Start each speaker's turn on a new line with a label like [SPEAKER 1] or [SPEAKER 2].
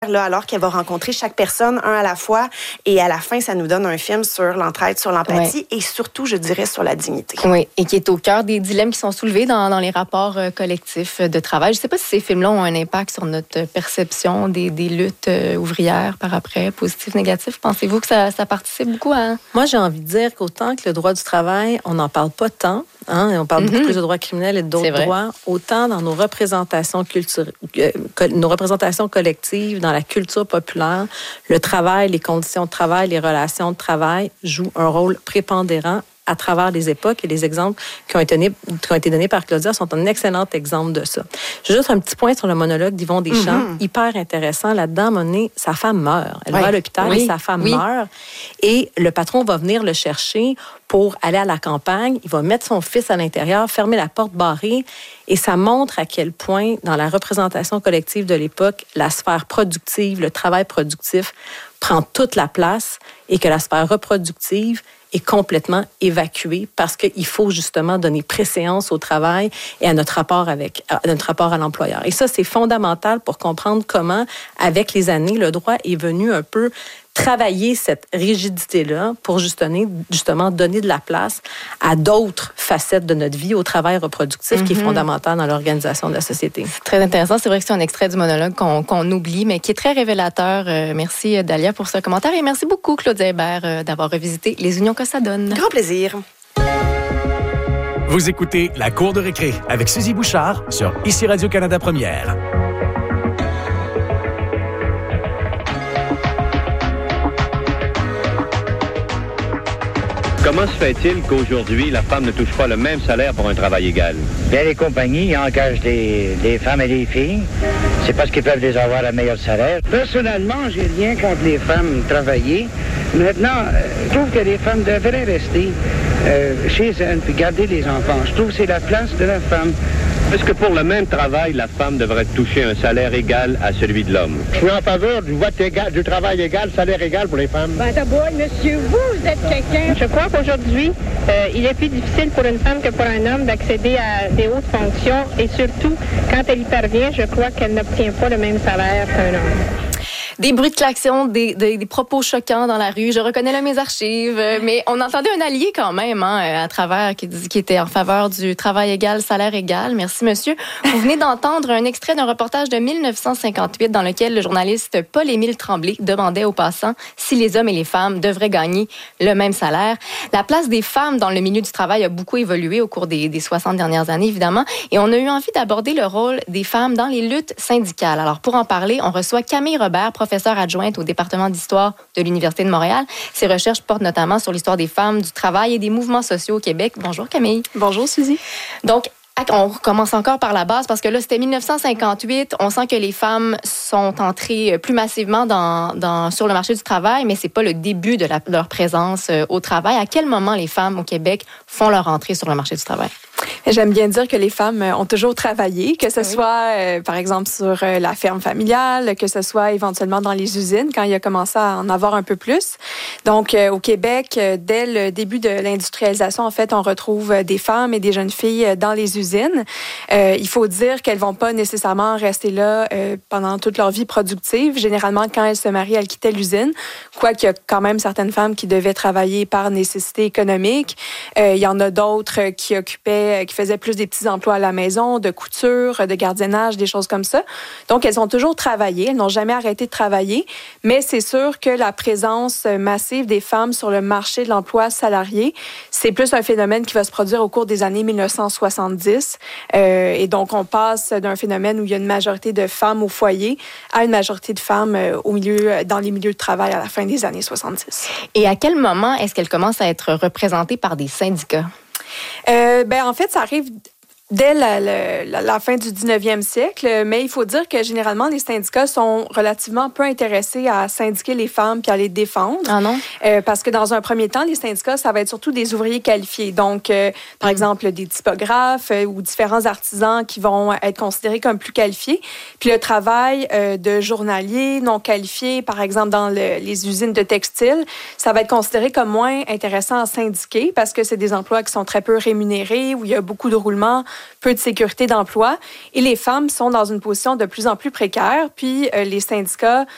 [SPEAKER 1] là, alors qu'elle va rencontrer chaque personne, un à la fois. Et à la fin, ça nous donne un film sur l'entraide, sur l'empathie et surtout, je dirais, sur la dignité.
[SPEAKER 2] Oui, et qui est au cœur des dilemmes qui sont soulevés dans les rapports collectifs de travail. Je ne sais pas si ces films-là ont un impact sur notre perception des luttes ouvrières par après, positif, négatif. Pensez-vous que ça participe beaucoup à...
[SPEAKER 3] Moi, j'ai envie de dire qu'autant que le droit du travail, on n'en parle pas tant, hein, et on parle beaucoup plus de droits criminels et d'autres droits, autant dans nos représentations nos représentations collectives, dans la culture populaire, le travail, les conditions de travail, les relations de travail jouent un rôle prépondérant à travers les époques, et les exemples qui ont été donnés par Claudia sont un excellent exemple de ça. J'ai juste un petit point sur le monologue d'Yvon Deschamps, hyper intéressant. Là-dedans, à un moment donné, sa femme meurt. Elle va à l'hôpital et sa femme meurt. Et le patron va venir le chercher pour aller à la campagne. Il va mettre son fils à l'intérieur, fermer la porte barrée. Et ça montre à quel point, dans la représentation collective de l'époque, la sphère productive, le travail productif prend toute la place et que la sphère reproductive est complètement évacuée parce qu'il faut justement donner préséance au travail et à notre rapport à l'employeur. Et ça, c'est fondamental pour comprendre comment, avec les années, le droit est venu un peu travailler cette rigidité-là pour justement donner de la place à d'autres facettes de notre vie, au travail reproductif qui est fondamental dans l'organisation de la société.
[SPEAKER 2] C'est très intéressant. C'est vrai que c'est un extrait du monologue qu'on oublie, mais qui est très révélateur. Merci, Dalia, pour ce commentaire. Et merci beaucoup, Claudia Hébert, d'avoir revisité les unions que ça donne.
[SPEAKER 1] Grand plaisir.
[SPEAKER 4] Vous écoutez La Cour de récré avec Suzy Bouchard sur ICI Radio-Canada Première.
[SPEAKER 5] Comment se fait-il qu'aujourd'hui, la femme ne touche pas le même salaire pour un travail égal?
[SPEAKER 6] Bien, les compagnies engagent des femmes et des filles. C'est parce qu'ils peuvent les avoir à meilleur salaire.
[SPEAKER 7] Personnellement, j'ai rien contre les femmes travailler. Maintenant, je trouve que les femmes devraient rester chez elles puis garder les enfants. Je trouve que c'est la place de la femme.
[SPEAKER 5] Est-ce que pour le même travail, la femme devrait toucher un salaire égal à celui de l'homme?
[SPEAKER 8] Je suis en faveur du vote égal, du travail égal, salaire égal pour les femmes.
[SPEAKER 9] Ben d'abord, monsieur, vous êtes quelqu'un.
[SPEAKER 10] Je crois qu'aujourd'hui, il est plus difficile pour une femme que pour un homme d'accéder à des hautes fonctions et surtout, quand elle y parvient, je crois qu'elle n'obtient pas le même salaire qu'un homme.
[SPEAKER 2] Des bruits de klaxon, des propos choquants dans la rue. Je reconnais là mes archives, mais on entendait un allié quand même à travers qui était en faveur du travail égal, salaire égal. Merci, monsieur. Vous venez d'entendre un extrait d'un reportage de 1958 dans lequel le journaliste Paul-Émile Tremblay demandait aux passants si les hommes et les femmes devraient gagner le même salaire. La place des femmes dans le milieu du travail a beaucoup évolué au cours des 60 dernières années, évidemment, et on a eu envie d'aborder le rôle des femmes dans les luttes syndicales. Alors, pour en parler, on reçoit Camille Robert, professeure adjointe au département d'histoire de l'Université de Montréal. Ses recherches portent notamment sur l'histoire des femmes, du travail et des mouvements sociaux au Québec. Bonjour Camille.
[SPEAKER 1] Bonjour Suzy.
[SPEAKER 2] Donc, on recommence encore par la base parce que là, c'était 1958. On sent que les femmes sont entrées plus massivement sur le marché du travail, mais c'est pas le début de leur présence au travail. À quel moment les femmes au Québec font leur entrée sur le marché du travail?
[SPEAKER 11] J'aime bien dire que les femmes ont toujours travaillé, que ce soit, par exemple, sur la ferme familiale, que ce soit éventuellement dans les usines, quand il a commencé à en avoir un peu plus. Donc, au Québec, dès le début de l'industrialisation, en fait, on retrouve des femmes et des jeunes filles dans les usines. Il faut dire qu'elles vont pas nécessairement rester là pendant toute leur vie productive. Généralement, quand elles se marient, elles quittaient l'usine, quoiqu'il y a quand même certaines femmes qui devaient travailler par nécessité économique. Il y en a d'autres qui faisaient plus des petits emplois à la maison, de couture, de gardiennage, des choses comme ça. Donc, elles ont toujours travaillé. Elles n'ont jamais arrêté de travailler. Mais c'est sûr que la présence massive des femmes sur le marché de l'emploi salarié, c'est plus un phénomène qui va se produire au cours des années 1970. Et donc, on passe d'un phénomène où il y a une majorité de femmes au foyer à une majorité de femmes dans les milieux de travail à la fin des années 70.
[SPEAKER 2] Et à quel moment est-ce qu'elles commencent à être représentées par des syndicats?
[SPEAKER 11] En fait, ça arrive dès la fin du 19e siècle, mais il faut dire que généralement, les syndicats sont relativement peu intéressés à syndiquer les femmes puis à les défendre.
[SPEAKER 2] Ah non?
[SPEAKER 11] Parce que dans un premier temps, les syndicats, ça va être surtout des ouvriers qualifiés. Donc, par exemple, des typographes ou différents artisans qui vont être considérés comme plus qualifiés. Puis le travail de journaliers non qualifiés, par exemple, dans les usines de textiles, ça va être considéré comme moins intéressant à syndiquer parce que c'est des emplois qui sont très peu rémunérés, où il y a beaucoup de roulements, peu de sécurité d'emploi. Et les femmes sont dans une position de plus en plus précaire. Puis les syndicats